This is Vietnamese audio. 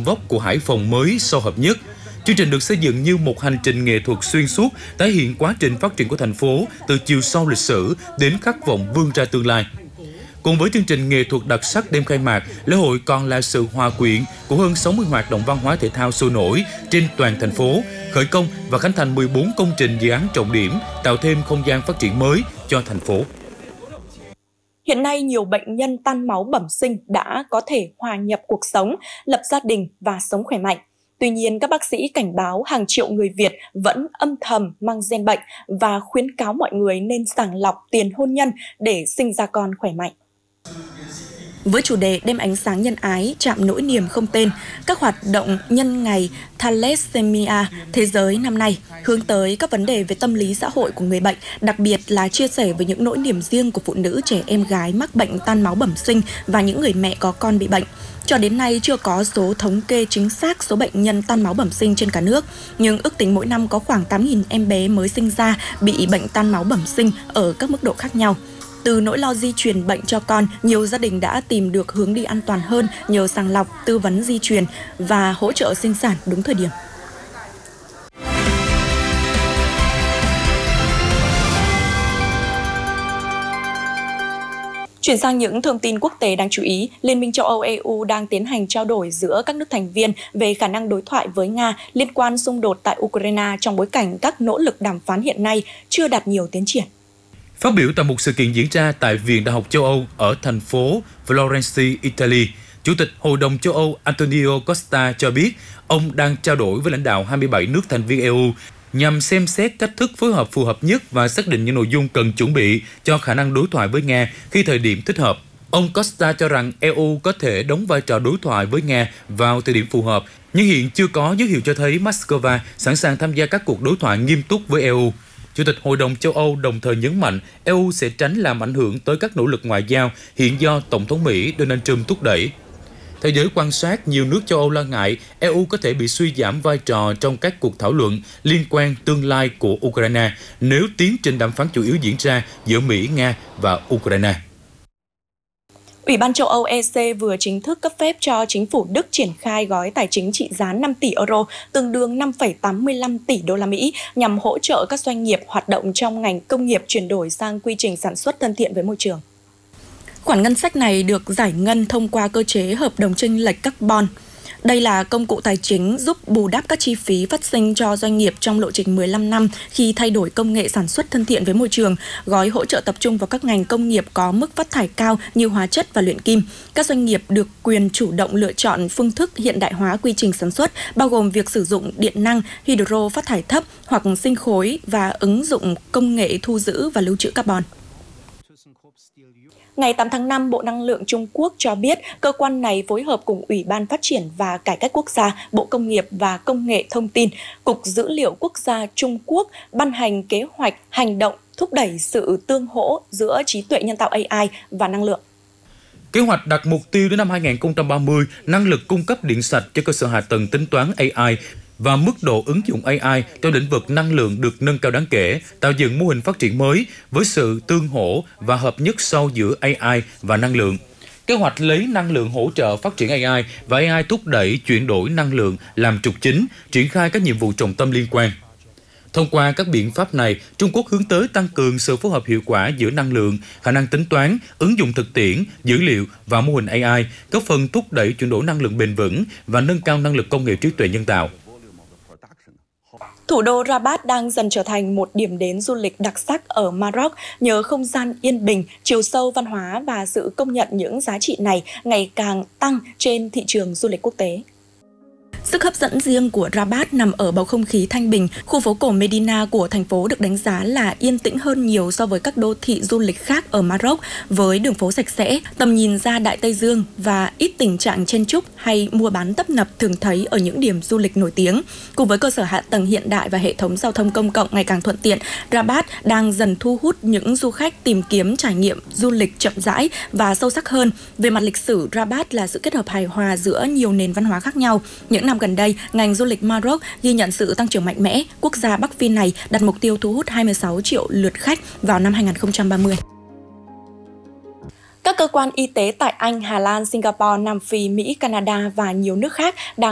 tầm vóc của Hải Phòng mới sau hợp nhất. Chương trình được xây dựng như một hành trình nghệ thuật xuyên suốt, tái hiện quá trình phát triển của thành phố từ chiều sâu lịch sử đến khát vọng vươn ra tương lai. Cùng với chương trình nghệ thuật đặc sắc đêm khai mạc, lễ hội còn là sự hòa quyện của hơn 60 hoạt động văn hóa thể thao sôi nổi trên toàn thành phố, khởi công và khánh thành 14 công trình dự án trọng điểm, tạo thêm không gian phát triển mới cho thành phố. Hiện nay, nhiều bệnh nhân tan máu bẩm sinh đã có thể hòa nhập cuộc sống, lập gia đình và sống khỏe mạnh. Tuy nhiên, các bác sĩ cảnh báo hàng triệu người Việt vẫn âm thầm mang gen bệnh và khuyến cáo mọi người nên sàng lọc tiền hôn nhân để sinh ra con khỏe mạnh. Với chủ đề Đêm ánh sáng nhân ái, chạm nỗi niềm không tên, các hoạt động nhân ngày Thalassemia thế giới năm nay hướng tới các vấn đề về tâm lý xã hội của người bệnh, đặc biệt là chia sẻ với những nỗi niềm riêng của phụ nữ, trẻ em gái mắc bệnh tan máu bẩm sinh và những người mẹ có con bị bệnh. Cho đến nay chưa có số thống kê chính xác số bệnh nhân tan máu bẩm sinh trên cả nước, nhưng ước tính mỗi năm có khoảng 8.000 em bé mới sinh ra bị bệnh tan máu bẩm sinh ở các mức độ khác nhau. Từ nỗi lo di truyền bệnh cho con, nhiều gia đình đã tìm được hướng đi an toàn hơn nhờ sàng lọc, tư vấn di truyền và hỗ trợ sinh sản đúng thời điểm. Chuyển sang những thông tin quốc tế đáng chú ý, Liên minh châu Âu EU đang tiến hành trao đổi giữa các nước thành viên về khả năng đối thoại với Nga liên quan xung đột tại Ukraine trong bối cảnh các nỗ lực đàm phán hiện nay chưa đạt nhiều tiến triển. Phát biểu tại một sự kiện diễn ra tại Viện Đại học châu Âu ở thành phố Florence, Italy, Chủ tịch Hội đồng châu Âu Antonio Costa cho biết ông đang trao đổi với lãnh đạo 27 nước thành viên EU nhằm xem xét cách thức phối hợp phù hợp nhất và xác định những nội dung cần chuẩn bị cho khả năng đối thoại với Nga khi thời điểm thích hợp. Ông Costa cho rằng EU có thể đóng vai trò đối thoại với Nga vào thời điểm phù hợp, nhưng hiện chưa có dấu hiệu cho thấy Moscow sẵn sàng tham gia các cuộc đối thoại nghiêm túc với EU. Chủ tịch Hội đồng châu Âu đồng thời nhấn mạnh EU sẽ tránh làm ảnh hưởng tới các nỗ lực ngoại giao hiện do Tổng thống Mỹ Donald Trump thúc đẩy. Theo giới quan sát, nhiều nước châu Âu lo ngại EU có thể bị suy giảm vai trò trong các cuộc thảo luận liên quan tương lai của Ukraine nếu tiến trình đàm phán chủ yếu diễn ra giữa Mỹ, Nga và Ukraine. Ủy ban châu Âu EC vừa chính thức cấp phép cho chính phủ Đức triển khai gói tài chính trị giá 5 tỷ euro, tương đương 5,85 tỷ đô la Mỹ, nhằm hỗ trợ các doanh nghiệp hoạt động trong ngành công nghiệp chuyển đổi sang quy trình sản xuất thân thiện với môi trường. Khoản ngân sách này được giải ngân thông qua cơ chế hợp đồng chênh lệch carbon. Đây là công cụ tài chính giúp bù đắp các chi phí phát sinh cho doanh nghiệp trong lộ trình 15 năm khi thay đổi công nghệ sản xuất thân thiện với môi trường. Gói hỗ trợ tập trung vào các ngành công nghiệp có mức phát thải cao như hóa chất và luyện kim. Các doanh nghiệp được quyền chủ động lựa chọn phương thức hiện đại hóa quy trình sản xuất, bao gồm việc sử dụng điện năng, hydro phát thải thấp hoặc sinh khối và ứng dụng công nghệ thu giữ và lưu trữ carbon. Ngày 8 tháng 5, Bộ Năng lượng Trung Quốc cho biết cơ quan này phối hợp cùng Ủy ban Phát triển và Cải cách Quốc gia, Bộ Công nghiệp và Công nghệ Thông tin, Cục Dữ liệu Quốc gia Trung Quốc ban hành kế hoạch hành động thúc đẩy sự tương hỗ giữa trí tuệ nhân tạo AI và năng lượng. Kế hoạch đặt mục tiêu đến năm 2030, năng lực cung cấp điện sạch cho cơ sở hạ tầng tính toán AI và mức độ ứng dụng AI trong lĩnh vực năng lượng được nâng cao đáng kể, tạo dựng mô hình phát triển mới với sự tương hỗ và hợp nhất sâu giữa AI và năng lượng. Kế hoạch lấy năng lượng hỗ trợ phát triển AI và AI thúc đẩy chuyển đổi năng lượng làm trục chính, triển khai các nhiệm vụ trọng tâm liên quan. Thông qua các biện pháp này, Trung Quốc hướng tới tăng cường sự phối hợp hiệu quả giữa năng lượng, khả năng tính toán, ứng dụng thực tiễn, dữ liệu và mô hình AI, góp phần thúc đẩy chuyển đổi năng lượng bền vững và nâng cao năng lực công nghệ trí tuệ nhân tạo. Thủ đô Rabat đang dần trở thành một điểm đến du lịch đặc sắc ở Maroc nhờ không gian yên bình, chiều sâu văn hóa và sự công nhận những giá trị này ngày càng tăng trên thị trường du lịch quốc tế. Sức hấp dẫn riêng của Rabat nằm ở bầu không khí thanh bình. Khu phố cổ Medina của thành phố được đánh giá là yên tĩnh hơn nhiều so với các đô thị du lịch khác ở Maroc, với đường phố sạch sẽ, tầm nhìn ra Đại Tây Dương và ít tình trạng chen chúc hay mua bán tấp nập thường thấy ở những điểm du lịch nổi tiếng. Cùng với cơ sở hạ tầng hiện đại và hệ thống giao thông công cộng ngày càng thuận tiện, Rabat đang dần thu hút những du khách tìm kiếm trải nghiệm du lịch chậm rãi và sâu sắc hơn. Về mặt lịch sử, Rabat là sự kết hợp hài hòa giữa nhiều nền văn hóa khác nhau. Những năm gần đây, ngành du lịch Maroc ghi nhận sự tăng trưởng mạnh mẽ. Quốc gia Bắc Phi này đặt mục tiêu thu hút 26 triệu lượt khách vào năm 2030. Các cơ quan y tế tại Anh, Hà Lan, Singapore, Nam Phi, Mỹ, Canada và nhiều nước khác đang